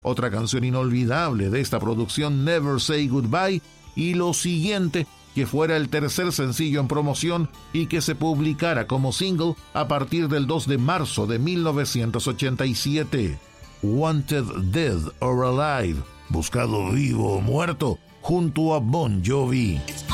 Otra canción inolvidable de esta producción, Never Say Goodbye, y lo siguiente, que fuera el tercer sencillo en promoción y que se publicara como single a partir del 2 de marzo de 1987. Wanted Dead or Alive, buscado vivo o muerto, junto a Bon Jovi.